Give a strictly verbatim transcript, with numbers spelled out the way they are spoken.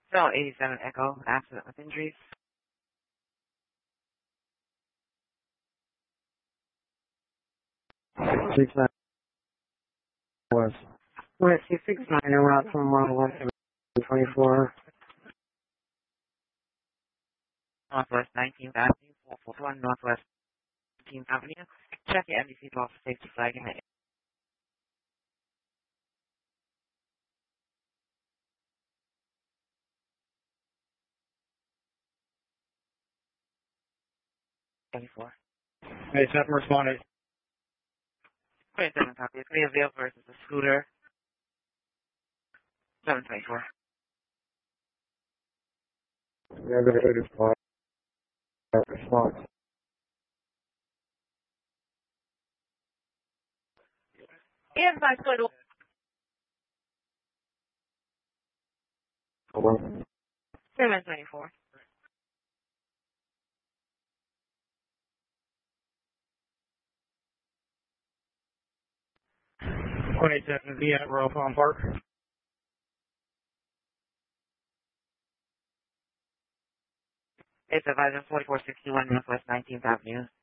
So eighty-seven Echo, accident with injuries. Six nine West. West six six nine en route from one one twenty four. Northwest nineteenth Avenue, four four one Northwest nineteenth Avenue. Check the N B C twelve safety flag in the twenty-four. Hey, seven responded. twenty-seven copy. It's a vehicle versus a scooter. seven twenty-four. Yeah, the good response. Response. And five total. seven twenty-four. twenty-seven B at Royal Palm Park. It's advisor forty-four sixty-one Northwest nineteenth Avenue.